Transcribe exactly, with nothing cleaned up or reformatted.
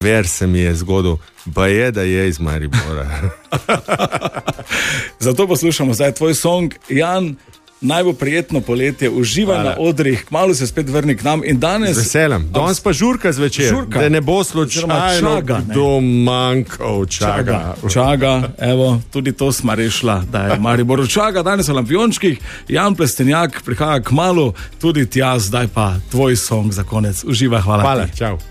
Ver se mi je zgodil, pa je, da je iz Maribora. Zato poslušamo zdaj tvoj song, Jan. Naj bo prijetno poletje, uživaj Hvala. Na odrih, kmalo se spet vrni k nam in danes... Z veseljem, danes pa žurka zvečer, žurka. Da ne bo slučajno kdo manjkal, čaga. Čaga, čaga, evo, tudi to smo rešila, da je Maribor čaga, danes v Lampiončkih, Jan Plestenjak prihaja kmalo, tudi tja, zdaj pa tvoj song za konec, uživaj, hvala. Hvala, čau.